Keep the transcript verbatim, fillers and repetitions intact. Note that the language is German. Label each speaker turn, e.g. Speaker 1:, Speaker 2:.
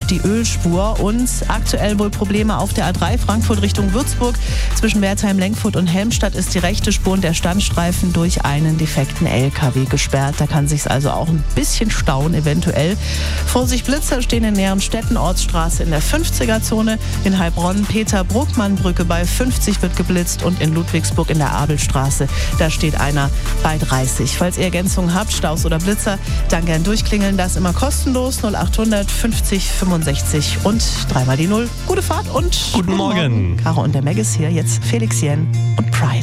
Speaker 1: die Ölspur. Und aktuell wohl Probleme auf der A drei Frankfurt Richtung Würzburg. Zwischen Wertheim-Lenkfurt und Helmstadt ist die rechte Spur und der Standstreifen durch einen defekten L K W gesperrt. Da kann sich's also auch ein bisschen stauen, eventuell. Vorsicht Blitzer stehen in näheren Städten, Ortsstraße in der fünfziger-Zone, in Heilbronn Peter-Bruckmann-Brücke bei fünfzig wird geblitzt und in Ludwigsburg in der Abelstraße, da steht einer bei dreißig. Falls ihr Ergänzungen habt, Staus oder Blitzer, dann gern durchklingeln, das immer kostenlos null achthundert fünfzig fünfundsechzig und dreimal die Null. Gute Fahrt und
Speaker 2: Guten Morgen.
Speaker 1: Caro und der Meg ist hier, jetzt Felix Jen und Pride.